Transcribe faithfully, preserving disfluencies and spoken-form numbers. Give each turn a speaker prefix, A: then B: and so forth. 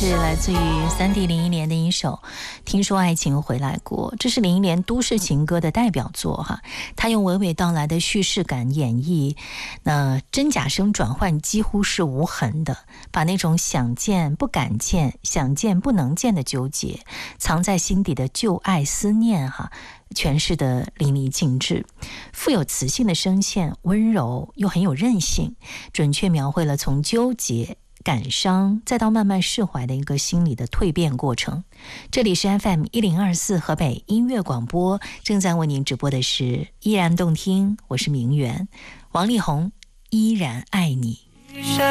A: 是来自于三 D 零一年的一首《听说爱情回来过》，这是零一年都市情歌的代表作哈。他用娓娓道来的叙事感演绎，那真假声转换几乎是无痕的，把那种想见不敢见、想见不能见的纠结，藏在心底的旧爱思念哈。诠释的淋漓尽致，富有磁性的声线，温柔又很有韧性，准确描绘了从纠结、感伤再到慢慢释怀的一个心理的蜕变过程。这里是 F M 一零二四河北音乐广播，正在为您直播的是依然动听，我是明媛，王力宏，依然爱你。